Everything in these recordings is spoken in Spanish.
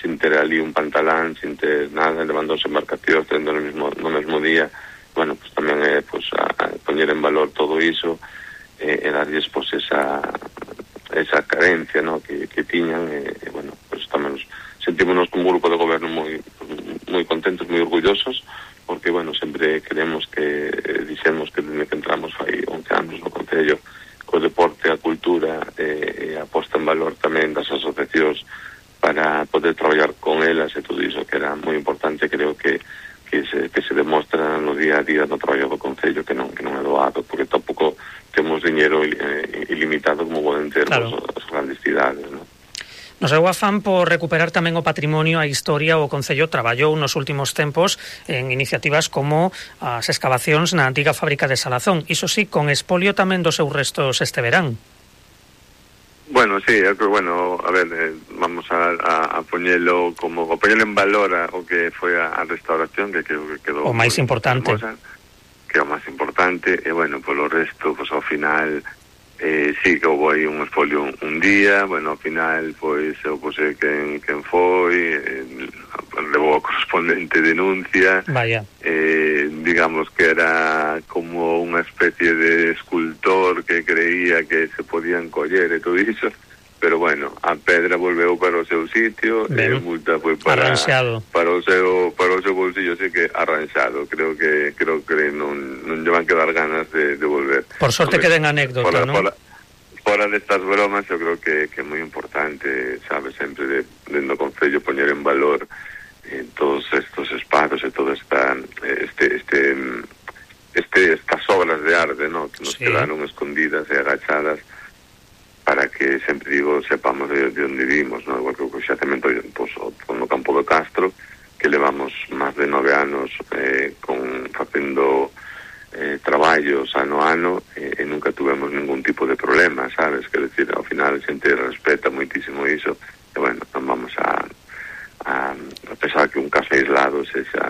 sin ter ali un pantalán, sin ter nada, levando as embarcacións, tendo no mesmo día. Bueno, pues tamén é pues, a poñer en valor todo iso e darlles pues, esa carencia, ¿no? que tiñan, bueno, pues tamén sentímonos como grupo de goberno moi contentos, moi orgullosos, porque, bueno, sempre queremos que dixemos que desde que entramos fai 11 anos no Concello, co deporte, a cultura e a posta en valor tamén das asociacións para poder traballar con elas e todo iso que era moi importante. Creo que se demostra no día a día no traballo do Concello que non é doado, porque tampouco temos diñeiro ilimitado como poden ter claro. As grandes cidades, non? No seu afán por recuperar tamén o patrimonio, a historia, o Concello traballou nos últimos tempos en iniciativas como as excavacións na antiga fábrica de Salazón. Iso sí, con expolio tamén dos seus restos este verán. Bueno, sí, bueno, a ver, vamos a poñelo en valor o que foi a restauración, que quedou o máis importante. Hermosa, que é o máis importante, e bueno, polo resto, pues ao final sí que houve aí un expolio un día, bueno, ao final pois eu puse quen foi, levou a correspondente denuncia. Vaya. Digamos que era como unha especie de escultor que creía que se podían coller e todo iso, pero bueno, a pedra volveu para o seu sitio e a multa foi para o seu bolsillo, así que arranxado. Creo que non lle van quedar ganas de volver. Por sorte queden anécdota, ¿no? Fora destas bromas, eu creo que é moi importante, sabes, sempre dentro do Concello poñer en valor todos estos espazos e todas estas obras de arte, ¿no? Que nos quedaron escondidas e agachadas para que, sempre digo, sepamos de onde vivimos, ¿no? Igual que o xacemento pues, no Campo do Castro, que levamos máis de 9 anos facendo traballos ano a ano e nunca tuvemos ningún tipo de problema, sabes? Que decir, ao final a xente respeta moitísimo iso e, bueno, non vamos a pensar que un caso aislado sexa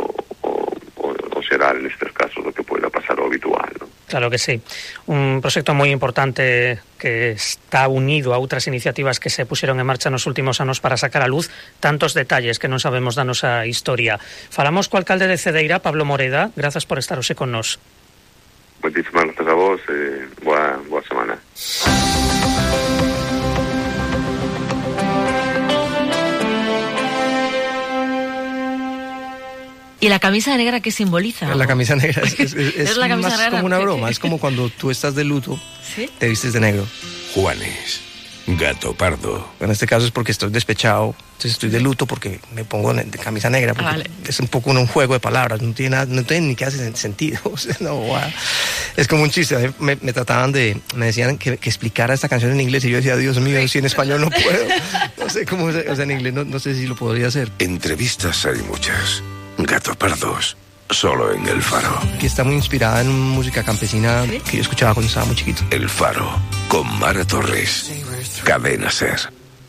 o xeral nestes casos do que poida pasar o habitual, ¿no? Claro que sí. Un proxecto moi importante que está unido a outras iniciativas que se puxeron en marcha nos últimos anos para sacar a luz tantos detalles que non sabemos da nosa historia. Falamos co alcalde de Cedeira, Pablo Moreda. Grazas por estar hoxe con nós. Moitísimas grazas a vos e boa semana. ¿Y la camisa negra qué simboliza? La camisa negra es la camisa más negra, como una broma. Es como cuando tú estás de luto, ¿sí? Te vistes de negro. Juanes, gato pardo. En este caso es porque estoy despechado, entonces estoy de luto porque me pongo de camisa negra, porque vale. Es un poco un juego de palabras, no tiene ni que hace sentido. O sea, no, es como un chiste. Me decían que explicara esta canción en inglés y yo decía, Dios mío, si en español no puedo. No sé cómo, o sea, en inglés no sé si lo podría hacer. Entrevistas hay muchas. Gato Pardos, solo en El Faro. Que está muy inspirada en música campesina que yo escuchaba cuando estaba muy chiquito. El Faro, con Mara Torres. Cadena SER.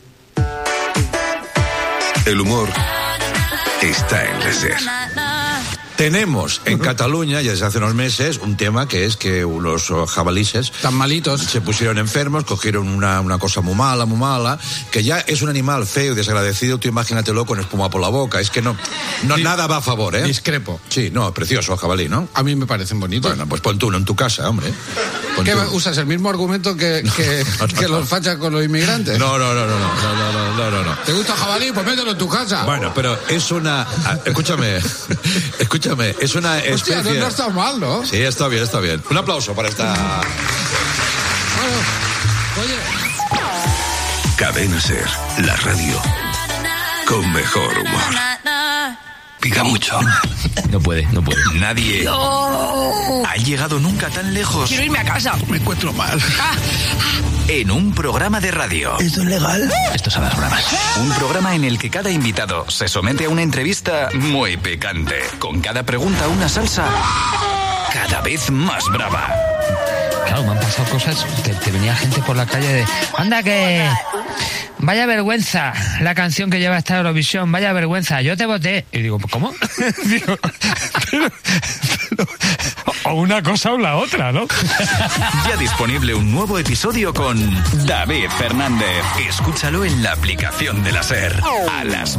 El humor está en la SER. Tenemos en Cataluña, ya desde hace unos meses, un tema que es que unos jabalíes tan malitos se pusieron enfermos, cogieron una cosa muy mala, que ya es un animal feo y desagradecido. Tú imagínatelo con espuma por la boca. Es que no nada va a favor, ¿eh? Discrepo. Sí, no, precioso jabalí, ¿no? A mí me parecen bonitos. Bueno, pues pon tú uno en tu casa, hombre. ¿Qué usas? ¿El mismo argumento que los fachas con los inmigrantes? No. ¿Te gusta el jabalí? Pues mételo en tu casa. Bueno, pero es una... Escúchame, es una especie... Hostia, no está mal, ¿no? Sí, está bien. Un aplauso para esta... Bueno, oye... Cadena SER, la radio con mejor humor. Pica mucho. No puede. Nadie ha llegado nunca tan lejos. Quiero irme a casa. Me encuentro mal. En un programa de radio. ¿Esto es legal? Esto sabe a programas. Un programa en el que cada invitado se somete a una entrevista muy picante. Con cada pregunta una salsa cada vez más brava. Claro, me han pasado cosas que venía gente por la calle de... ¡Anda que... Vaya vergüenza la canción que lleva esta Eurovisión, vaya vergüenza, yo te voté. Y digo, ¿cómo? Digo, pero, O una cosa o la otra, ¿no? Ya disponible un nuevo episodio con David Fernández. Escúchalo en la aplicación de la SER. A las